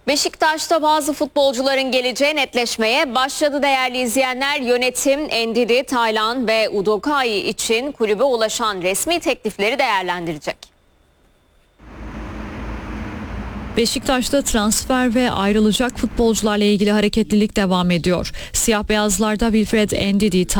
Beşiktaş'ta bazı futbolcuların geleceği netleşmeye başladı değerli izleyenler. Yönetim Ndidi, Taylan ve Udokai için kulübe ulaşan resmi teklifleri değerlendirecek. Beşiktaş'ta transfer ve ayrılacak futbolcularla ilgili hareketlilik devam ediyor. Siyah beyazlarda Wilfred Ndidi,